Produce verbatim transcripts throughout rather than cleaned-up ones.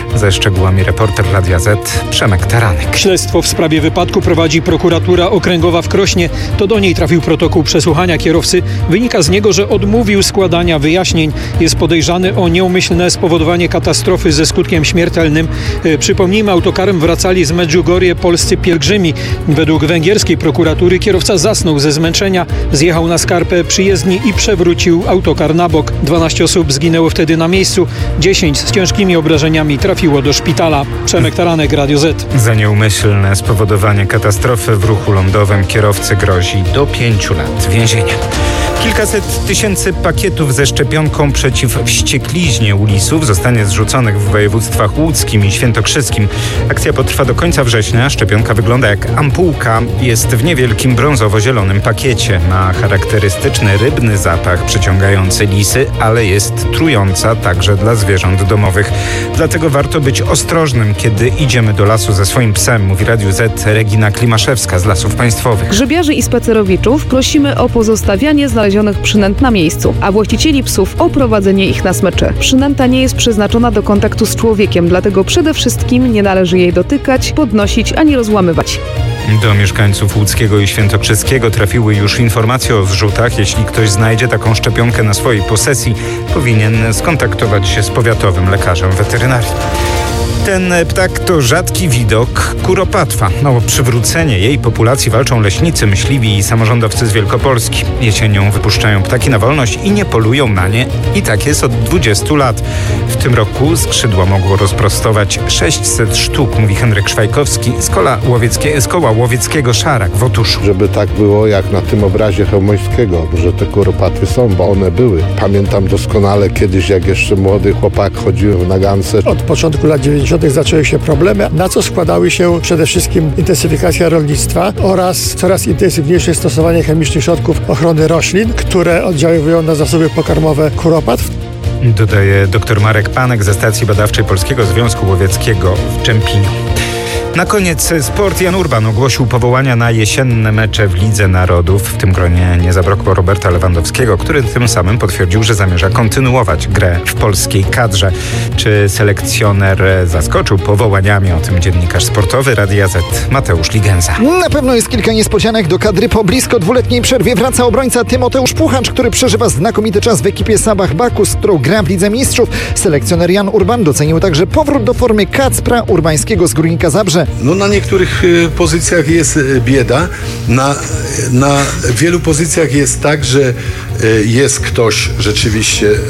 Ze szczegółami reporter Radia Z Przemek Taranek. Śledztwo w sprawie wypadku prowadzi prokuratura okręgowa w Krośnie. To do niej trafił protokół przesłuchania kierowcy. Wynika z niego, że odmówił składania wyjaśnień. Jest podejrzany o nieumyślne spowodowanie katastrofy ze skutkiem śmiertelnym. Przypomnijmy, autokarem wracali z Medjugorje polscy pielgrzymi. Według węgierskiej prokuratury kierowca zasnął ze zmęczenia, zjechał na skarpę przyjezdni i przewrócił autokar na bok. dwanaście osób zginęło wtedy na miejscu. dziesięć z ciężkimi obrażeniami trafiło do szpitala. Przemek Taranek, Radio Z. Za nieumyślne spowodowanie katastrofy w ruchu lądowym kierowcy grozi do pięciu lat więzienia. Kilkaset tysięcy pakietów ze szczepionką przeciw wściekliźnie u lisów zostanie zrzuconych w województwach łódzkim i świętokrzyskim. Akcja potrwa do końca września. Szczepionka wygląda jak ampułka. Jest w niewielkim brązowo-zielonym pakiecie. Ma charakterystyczny rybny zapach przyciągający lisy, ale jest trująca także dla zwierząt domowych. Dlatego warto być ostrożnym, kiedy idziemy do lasu ze swoim psem, mówi Radiu Z Regina Klimaszewska z Lasów Państwowych. Grzybiarzy i spacerowiczów prosimy o pozostawianie znalezionych przynęt na miejscu, a właścicieli psów o prowadzenie ich na smyczy. Przynęta nie jest przeznaczona do kontaktu z człowiekiem, dlatego przede wszystkim nie należy jej dotykać, podnosić ani rozłamywać. Do mieszkańców łódzkiego i świętokrzyskiego trafiły już informacje o zrzutach. Jeśli ktoś znajdzie taką szczepionkę na swojej posesji, powinien skontaktować się z powiatowym lekarzem weterynarii. Ten ptak to rzadki widok kuropatwa. O przywrócenie jej populacji walczą leśnicy, myśliwi i samorządowcy z Wielkopolski. Jesienią wypuszczają ptaki na wolność i nie polują na nie. I tak jest od dwudziestu lat. W tym roku skrzydła mogło rozprostować sześćset sztuk, mówi Henryk Szwajkowski z koła, łowieckie, z koła łowieckiego Szarak w Otuszu. Żeby tak było jak na tym obrazie Chełmońskiego, że te kuropaty są, bo one były. Pamiętam doskonale kiedyś, jak jeszcze młody chłopak chodziłem w nagance. Od początku lat dziewięćdziesiątych zaczęły się problemy, na co składały się przede wszystkim intensyfikacja rolnictwa oraz coraz intensywniejsze stosowanie chemicznych środków ochrony roślin, które oddziaływują na zasoby pokarmowe kuropatw. Dodaje dr Marek Panek ze stacji badawczej Polskiego Związku Łowieckiego w Czempiniu. Na koniec sport. Jan Urban ogłosił powołania na jesienne mecze w Lidze Narodów. W tym gronie nie zabrakło Roberta Lewandowskiego, który tym samym potwierdził, że zamierza kontynuować grę w polskiej kadrze. Czy selekcjoner zaskoczył powołaniami? O tym dziennikarz sportowy Radia Z Mateusz Ligenza. Na pewno jest kilka niespodzianek. Do kadry po blisko dwuletniej przerwie wraca obrońca Tymoteusz Puchacz, który przeżywa znakomity czas w ekipie Sabah Baku, z którą gra w Lidze Mistrzów. Selekcjoner Jan Urban docenił także powrót do formy Kacpra Urbańskiego z Górnika Zabrze. No na niektórych y, pozycjach jest y, bieda, na, na wielu pozycjach jest tak, że y, jest ktoś rzeczywiście, y,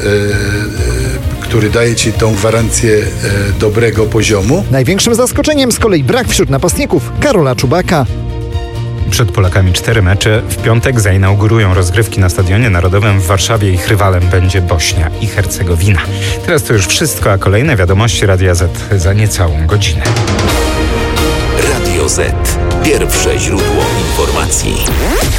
y, który daje ci tą gwarancję y, dobrego poziomu. Największym zaskoczeniem z kolei brak wśród napastników Karola Czubaka. Przed Polakami cztery mecze. W piątek zainaugurują rozgrywki na Stadionie Narodowym w Warszawie. Ich rywalem będzie Bośnia i Hercegowina. Teraz to już wszystko, a kolejne wiadomości Radia Z za niecałą godzinę. Radio Z. Pierwsze źródło informacji.